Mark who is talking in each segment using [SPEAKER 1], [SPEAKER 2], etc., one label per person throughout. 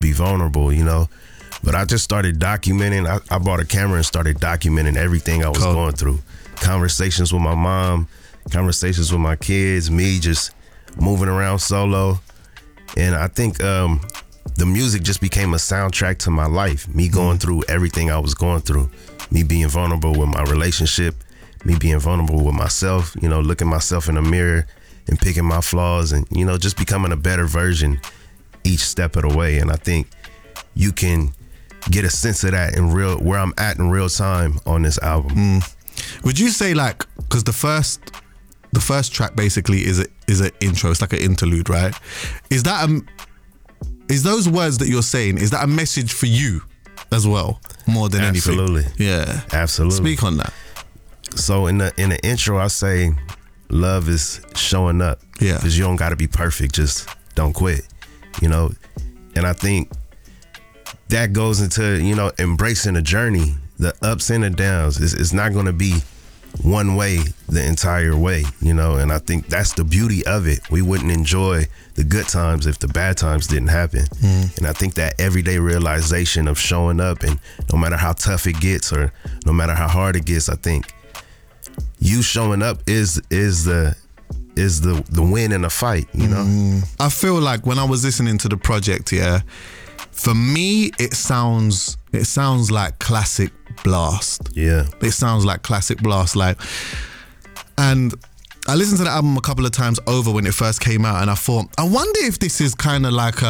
[SPEAKER 1] be vulnerable, you know. But I just started documenting. I bought a camera and started documenting everything I was going through. Conversations with my mom, conversations with my kids, me just moving around solo. And I think the music just became a soundtrack to my life. Me going through everything I was going through. Me being vulnerable with my relationship, me being vulnerable with myself, you know, looking myself in the mirror and picking my flaws and, you know, just becoming a better version each step of the way. And I think you can get a sense of that in real, where I'm at in real time on this album.
[SPEAKER 2] Would you say, like, because the first track basically is an intro, it's like an interlude, right? Is those words that you're saying, is that a message for you as well, more than anything?
[SPEAKER 1] Absolutely.
[SPEAKER 2] Yeah.
[SPEAKER 1] Absolutely.
[SPEAKER 2] Speak on that.
[SPEAKER 1] So in the intro, I say love is showing up.
[SPEAKER 2] Yeah.
[SPEAKER 1] Because you don't got to be perfect, just don't quit, you know? And I think that goes into, you know, embracing the journey, the ups and the downs. It's not going to be one way the entire way, you know, and I think that's the beauty of it. We wouldn't enjoy the good times if the bad times didn't happen. And I think that everyday realization of showing up, and no matter how tough it gets or no matter how hard it gets, I think you showing up is the win in the fight, you know?
[SPEAKER 2] I feel like when I was listening to the project, yeah, for me, it sounds like classic Blast.
[SPEAKER 1] Yeah.
[SPEAKER 2] It sounds like classic Blast, like, and I listened to the album a couple of times over when it first came out, and I thought, I wonder if this is kind of like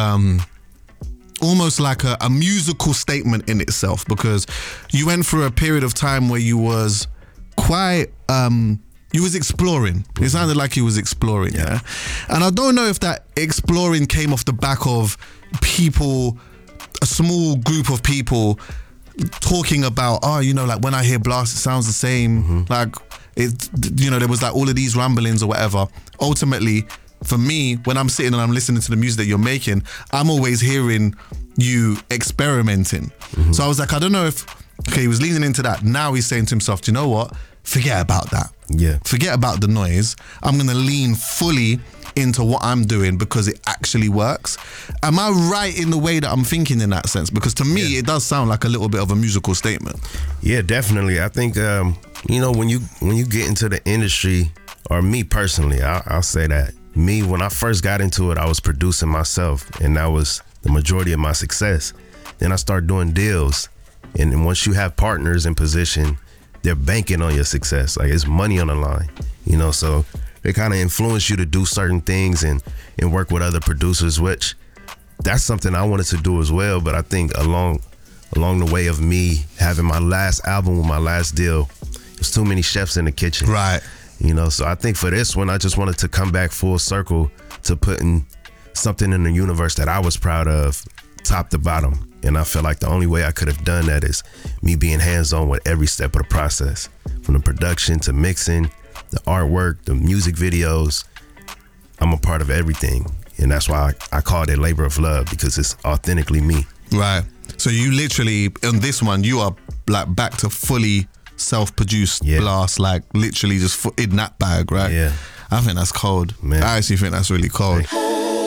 [SPEAKER 2] almost like a musical statement in itself, because you went through a period of time where you was quite you was exploring. It sounded like you was exploring, yeah. And I don't know if that exploring came off the back of people, a small group of people talking about, oh, you know, like when I hear Blast, it sounds the same. Like, it, you know, there was like all of these ramblings or whatever. Ultimately, for me, when I'm sitting and I'm listening to the music that you're making, I'm always hearing you experimenting. So I was like, I don't know if, okay, he was leaning into that. Now he's saying to himself, do you know what? Forget about that.
[SPEAKER 1] Yeah.
[SPEAKER 2] Forget about the noise. I'm going to lean fully into what I'm doing because it actually works. Am I right in the way that I'm thinking in that sense? Because to me, it does sound like a little bit of a musical statement.
[SPEAKER 1] Yeah, definitely. I think, you know, when you get into the industry, or me personally, I'll say that. Me, when I first got into it, I was producing myself, and that was the majority of my success. Then I started doing deals, and once you have partners in position, they're banking on your success. Like, it's money on the line, you know, so they kind of influence you to do certain things and work with other producers, which that's something I wanted to do as well. But I think along the way of me having my last album with my last deal, there's too many chefs in the kitchen.
[SPEAKER 2] Right.
[SPEAKER 1] You know, so I think for this one, I just wanted to come back full circle to putting something in the universe that I was proud of, top to bottom. And I feel like the only way I could have done that is me being hands-on with every step of the process, from the production to mixing, the artwork, the music videos. I'm a part of everything. And that's why I called it Labor of Love, because it's authentically me.
[SPEAKER 2] Right. So you literally, on this one, you are like back to fully self-produced Blast, like literally just in that bag, right?
[SPEAKER 1] Yeah.
[SPEAKER 2] I think that's cold.
[SPEAKER 1] Man.
[SPEAKER 2] I actually think that's really cold.